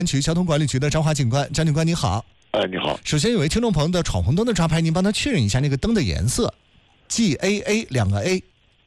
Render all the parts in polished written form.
区交通管理局的张华警官，张警官你好。 你好。 首先有位听众朋友的闯红灯的抓拍，您帮他确认一下那个灯的颜色 ，GAA 2个 A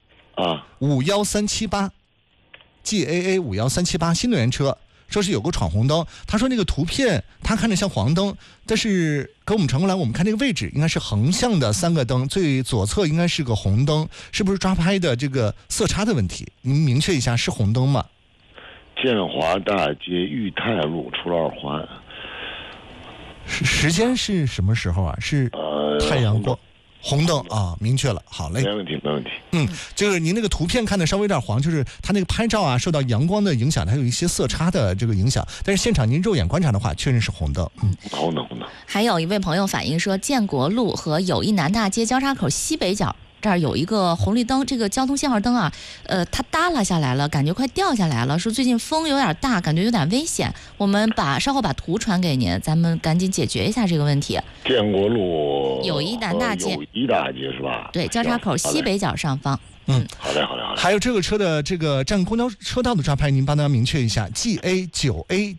51378 GAA 51378新能源车，说是有个闯红灯，他说那个图片他看着像黄灯，但是跟我们传过来，我们看这个位置应该是横向的3个灯，最左侧应该是个红灯，是不是抓拍的这个色差的问题？您明确一下是红灯吗？ 建华大街裕泰路出了2环。 时间是什么时候啊？是太阳光。红灯啊，明确了，好嘞， 没问题，没问题。 就是您那个图片看的稍微有点黄，就是它那个拍照啊，受到阳光的影响，它有一些色差的这个影响。但是现场您肉眼观察的话，确认是红灯。 红灯。 还有一位朋友反映说，建国路和友谊南大街交叉口西北角这儿有一个红绿灯，这个交通信号灯啊，它耷拉下来了，感觉快掉下来了。说最近风有点大，感觉有点危险。我们稍后把图传给您，咱们赶紧解决一下这个问题。 建国路友谊南大街， 友谊大街是吧？ 对，交叉口西北角上方。 好嘞。 还有这个车的这个占公交车道的抓拍，您帮大家明确一下 ，GA 9A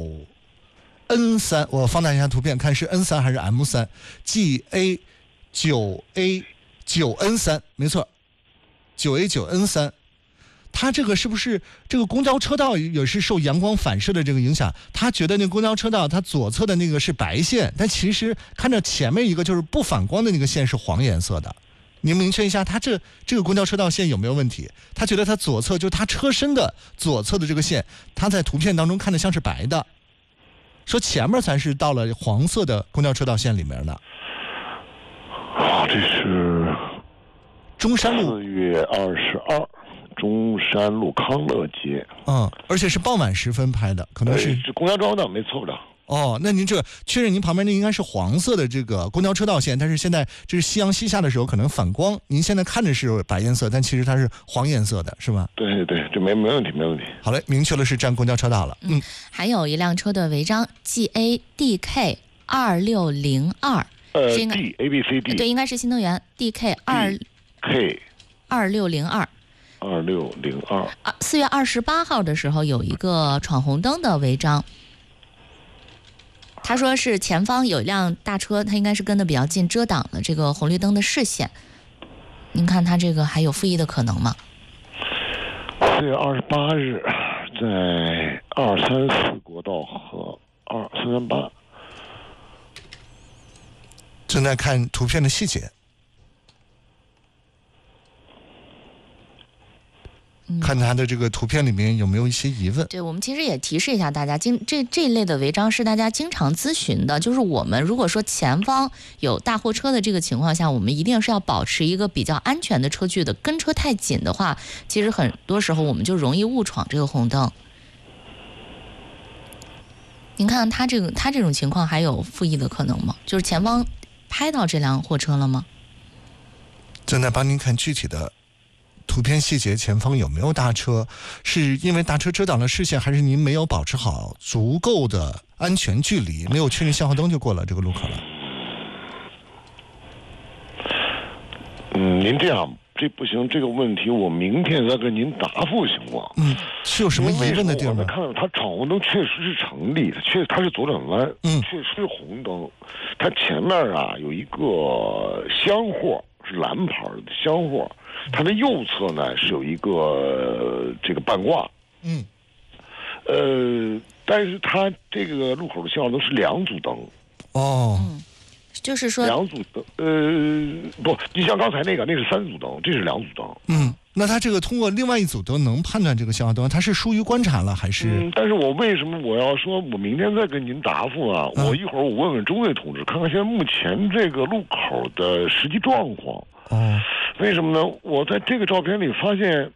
9N3，我放大一下图片，看是 N3还是 M3。GA 9A 9N3，没错，9A 9N3，它这个是不是这个公交车道也是受阳光反射的这个影响？他觉得那个公交车道它左侧的那个是白线，但其实看着前面一个就是不反光的那个线是黄颜色的。您明确一下，他这个公交车道线有没有问题？他觉得他左侧就是他车身的左侧的这个线，他在图片当中看着像是白的，说前面才是到了黄色的公交车道线里面的。 这是中山路 4月22，中山路康乐街。 而且是傍晚时分拍的，可能是公交车道没错的。 那您这确认您旁边那应该是黄色的这个公交车道线，但是现在这是夕阳西下的时候可能反光，您现在看着是白颜色，但其实它是黄颜色的，是吧？ 对，这没问题，没问题。 好嘞，明确了是占公交车道了。 还有一辆车的违章 GADK 2602。 D A B C D 对，应该是新能源 DK 2602。4月28号的时候有一个闯红灯的违章，他说是前方有一辆大车，他应该是跟得比较近，遮挡了这个红绿灯的视线。您看他这个还有复议的可能吗 ？4月28日，在234国道和438。 正在看图片的细节，看他的这个图片里面有没有一些疑问。 对，我们其实也提示一下大家，这一类的违章是大家经常咨询的，就是我们如果说前方有大货车的这个情况下，我们一定是要保持一个比较安全的车距的，跟车太紧的话，其实很多时候我们就容易误闯这个红灯。您看他这种情况还有复议的可能吗？就是前方拍到这辆货车了吗？ 正在帮您看具体的图片细节，前方有没有大车？是因为大车遮挡了视线，还是您没有保持好足够的安全距离，没有确认信号灯就过了这个路口了？ 您这样这不行，这个问题我明天再跟您答复行吗？ 是有什么疑问的地方吗？ 我看到他闯红灯确实是成立的，他是左转弯，确实是红灯。他前面有一个厢货，是蓝牌的厢货，它的右侧呢是有一个这个半挂，但是它这个路口的信号灯是2组灯。 就是说 2组灯，不，你像刚才那是3组灯，这是2组灯。 那他这个通过另外1组灯能判断这个信号灯，他是疏于观察了还是？ 但是我为什么我要说我明天再跟您答复啊？我一会儿我问问周队同志，看看现在目前这个路口的实际状况。为什么呢？我在这个照片里发现，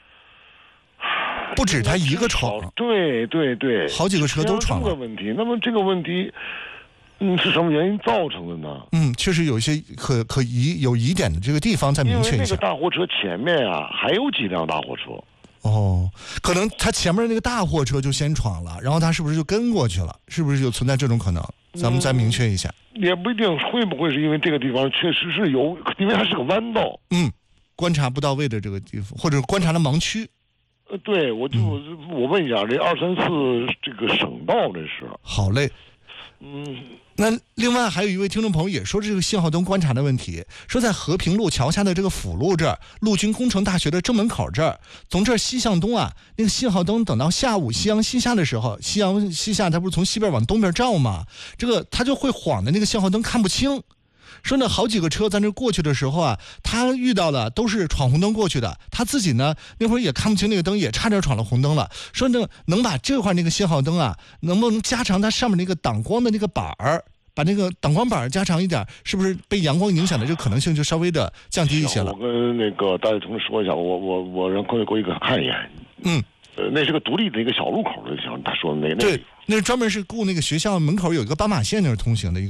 不止他一个闯， 对， 好几个车都闯了。 这个问题，那么这个问题，是什么原因造成的呢？ 确实有一些有疑点的这个地方，再明确一下。 因为那个大货车前面还有几辆大货车。 可能他前面那个大货车就先闯了，然后他是不是就跟过去了？是不是就存在这种可能？咱们再明确一下。 也不一定，会不会是因为这个地方确实是有，因为它是个弯道。 观察不到位的这个地方，或者观察的盲区。 对，我问一下，这234这个省道这是？ 好嘞。那另外还有一位听众朋友也说这个信号灯观察的问题，说在和平路桥下的这个辅路这儿，陆军工程大学的正门口这儿，从这儿西向东啊，那个信号灯等到下午夕阳西下的时候，夕阳西下它不是从西边往东边照吗？这个它就会晃的那个信号灯看不清。说呢，好几个车在那过去的时候啊，他遇到的都是闯红灯过去的，他自己呢那会儿也看不清那个灯，也差点闯了红灯了。说呢，能把这块那个信号灯啊，能不能加长它上面那个挡光的那个板儿，把那个挡光板加长一点，是不是被阳光影响的这个可能性就稍微的降低一些了？ 我跟那个大学同事说一下，我让过去给看一眼。那是个独立的一个小路口的，像他说的那对，那是专门是雇那个学校门口有一个斑马线那儿通行的一个。